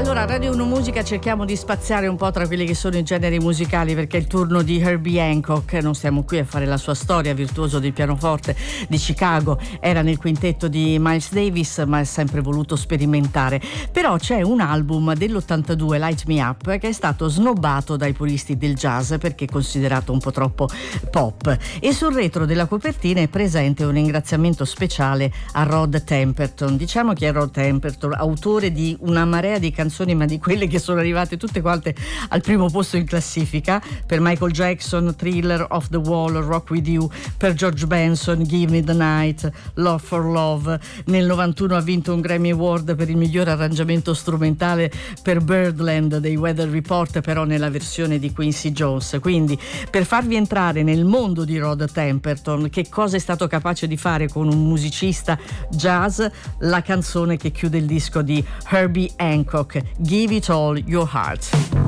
Allora, a Radio 1 Musica cerchiamo di spaziare un po' tra quelli che sono i generi musicali, perché è il turno di Herbie Hancock. Non stiamo qui a fare la sua storia, virtuoso del pianoforte di Chicago, era nel quintetto di Miles Davis, ma ha sempre voluto sperimentare. Però c'è un album dell'82, Light Me Up, che è stato snobbato dai puristi del jazz perché è considerato un po' troppo pop, e sul retro della copertina è presente un ringraziamento speciale a Rod Temperton. Diciamo che è Rod Temperton, autore di una marea di canzoni, ma di quelle che sono arrivate tutte quante al primo posto in classifica: per Michael Jackson, Thriller, Off the Wall, Rock With You; per George Benson, Give Me the Night, Love for Love. Nel 91 ha vinto un Grammy Award per il miglior arrangiamento strumentale per Birdland dei Weather Report, però nella versione di Quincy Jones. Quindi, per farvi entrare nel mondo di Rod Temperton, che cosa è stato capace di fare con un musicista jazz, la canzone che chiude il disco di Herbie Hancock, Give It All Your Heart.